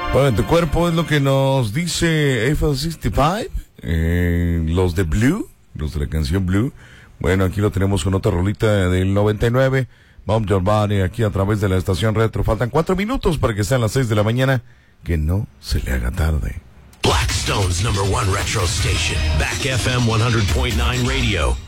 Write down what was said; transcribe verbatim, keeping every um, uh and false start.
Bueno, tu cuerpo es lo que nos dice Eiffel sesenta y cinco, eh, los de Blue, los de la canción Blue. Bueno, aquí lo tenemos con otra rolita del noventa y nueve, Bomb Your Body, aquí a través de la estación Retro. Faltan cuatro minutos para que sean las seis de la mañana, que no se le haga tarde. Blackstone's number one retro station, Back F M one hundred point nine Radio.